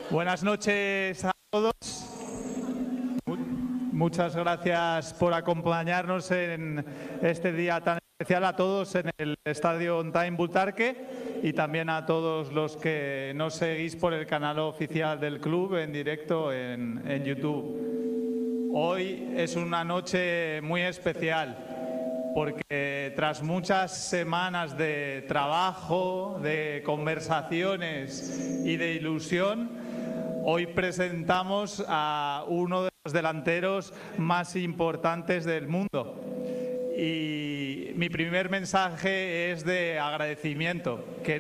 Buenas noches a todos. Muchas gracias por acompañarnos en este día tan especial, a todos en el Estadio Ontain Butarque y también a todos los que nos seguís por el canal oficial del club en directo en YouTube. Hoy es una noche muy especial porque tras muchas semanas de trabajo, de conversaciones y de ilusión, hoy presentamos a uno de los delanteros más importantes del mundo. Y mi primer mensaje es de agradecimiento.